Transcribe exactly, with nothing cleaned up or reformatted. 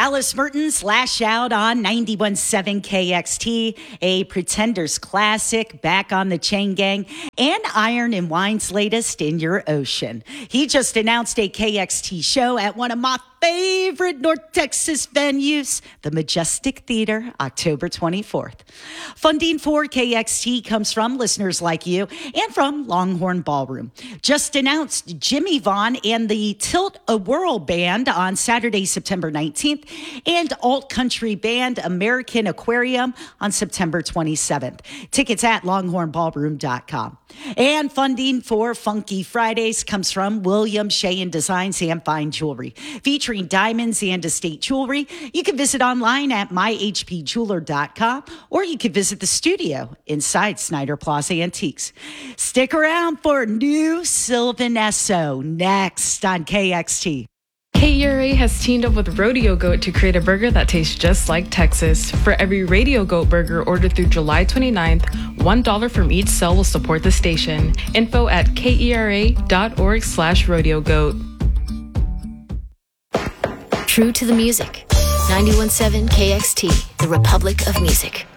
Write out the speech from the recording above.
Alice Mertens, Lash Out on ninety-one point seven K X T, a Pretenders classic, back on the Chain Gang, and Iron and Wine's latest, In Your Ocean. He just announced a K X T show at one of my favorite North Texas venues, the Majestic Theater, October twenty-fourth. Funding for K X T comes from listeners like you and from Longhorn Ballroom. Just announced Jimmy Vaughn and the Tilt a Whirl Band on Saturday, September nineteenth, and alt country band American Aquarium on September twenty-seventh. Tickets at longhorn ballroom dot com. And funding for Funky Fridays comes from William Sheehan Designs and Fine Jewelry, featuring diamonds and estate jewelry. You can visit online at my h p jeweler dot com, or you can visit the studio inside Snyder Plaza Antiques. Stick around for new Sylvan Esso next on K X T. K E R A has teamed up with Rodeo Goat to create a burger that tastes just like Texas. For every Radio Goat burger ordered through July twenty-ninth, one dollar from each sale will support the station. Info at K E R A dot org slash rodeo goat. True to the music. ninety-one point seven K X T, the Republic of Music.